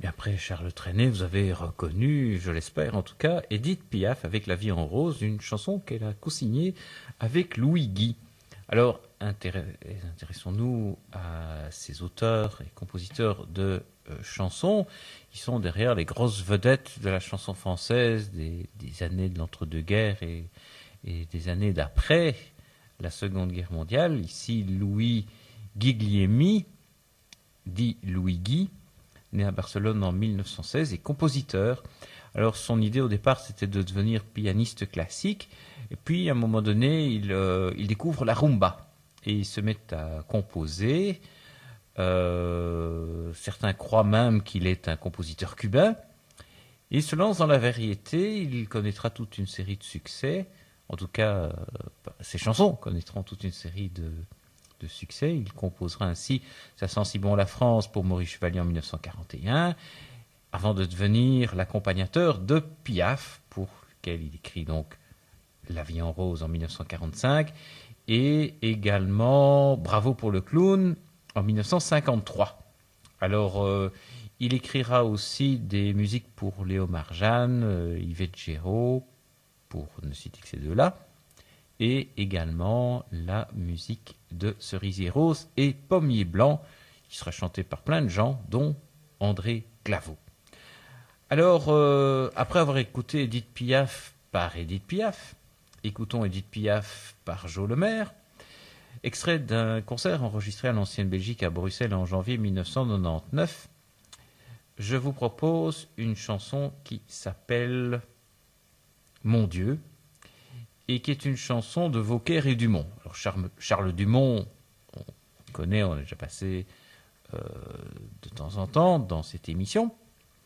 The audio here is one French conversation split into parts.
Et après Charles Trenet, vous avez reconnu, je l'espère en tout cas, Édith Piaf avec La vie en rose, une chanson qu'elle a co-signée avec Louis Guy. Alors, intéressons-nous à ces auteurs et compositeurs de chansons qui sont derrière les grosses vedettes de la chanson française des années de l'entre-deux-guerres et des années d'après la Seconde Guerre mondiale. Ici, Louis Guglielmi, dit Louis Guy, né à Barcelone en 1916 et compositeur. Alors son idée au départ c'était de devenir pianiste classique et puis à un moment donné il découvre la rumba et il se met à composer. Certains croient même qu'il est un compositeur cubain. Il se lance dans la variété, il connaîtra toute une série de succès, en tout cas ses chansons connaîtront toute une série de succès. Il composera ainsi Ça sent si bon la France pour Maurice Chevalier en 1941, avant de devenir l'accompagnateur de Piaf, pour lequel il écrit donc La vie en rose en 1945, et également Bravo pour le clown en 1953. Alors, il écrira aussi des musiques pour Léo Marjane, Yvette Géraud, pour ne citer que ces deux-là, et également la musique de Cerisier Rose et Pommier Blanc, qui sera chantée par plein de gens, dont André Claveau. Alors, après avoir écouté Édith Piaf par Édith Piaf, écoutons Édith Piaf par Jo Lemaire, extrait d'un concert enregistré à l'Ancienne Belgique à Bruxelles en janvier 1999. Je vous propose une chanson qui s'appelle Mon Dieu, et qui est une chanson de Vauquer et Dumont. Alors Charles Dumont, on connaît, on a déjà passé de temps en temps dans cette émission,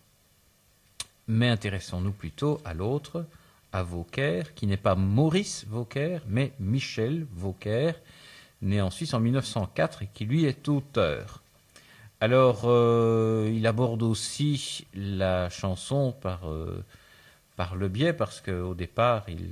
mais intéressons-nous plutôt à l'autre, à Vauquer, qui n'est pas Maurice Vauquer, mais Michel Vauquer, né en Suisse en 1904 et qui lui est auteur. Alors, il aborde aussi la chanson par le biais, parce qu'au départ, il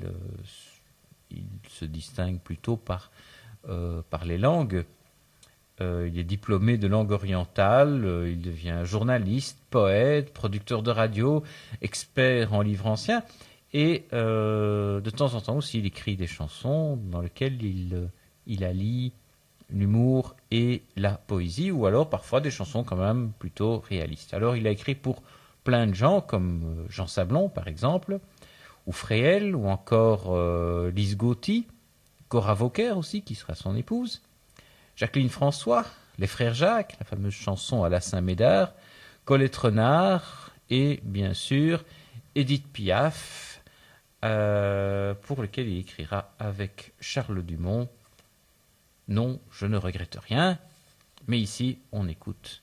se distingue plutôt par les langues. Il est diplômé de langue orientale, il devient journaliste, poète, producteur de radio, expert en livres anciens, et de temps en temps aussi il écrit des chansons dans lesquelles il allie l'humour et la poésie, ou alors parfois des chansons quand même plutôt réalistes. Alors il a écrit pour plein de gens, comme Jean Sablon par exemple, ou Fréhel, ou encore Lise Gauthier, Cora Vauquer aussi, qui sera son épouse, Jacqueline François, les frères Jacques, la fameuse chanson à la Saint-Médard, Colette Renard, et bien sûr Édith Piaf, pour lequel il écrira avec Charles Dumont Non, je ne regrette rien, mais ici on écoute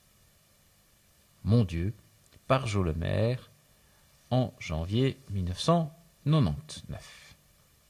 Mon Dieu par Jo Lemaire en janvier 1999.